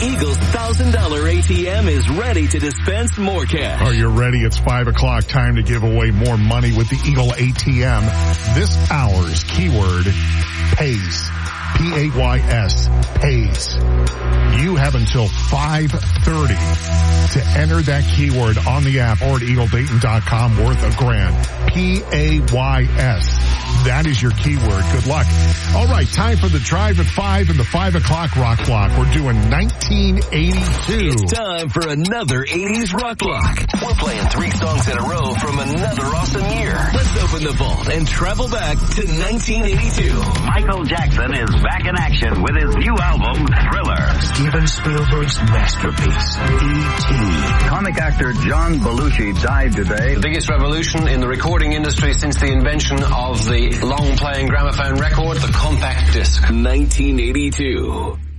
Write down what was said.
Eagle's $1,000 ATM is ready to dispense more cash. Are you ready? It's 5 o'clock. Time to give away more money with the Eagle ATM. This hour's keyword, pays. P-A-Y-S, pays. You have until 5:30 to enter that keyword on the app or at EagleDayton.com, worth $1,000. P-A-Y-S. That is your keyword. Good luck. All right, time for the drive at 5 and the 5 o'clock rock block. We're doing 1982. It's time for another 80s rock block. We're playing 3 songs in a row from another awesome year. Let's open the vault and travel back to 1982. Michael Jackson is back in action with his new album, Thriller. Steven Spielberg's masterpiece, E.T. Comic actor John Belushi died today. The biggest revolution in the recording industry since the invention of the long-playing gramophone record, the compact disc. 1982.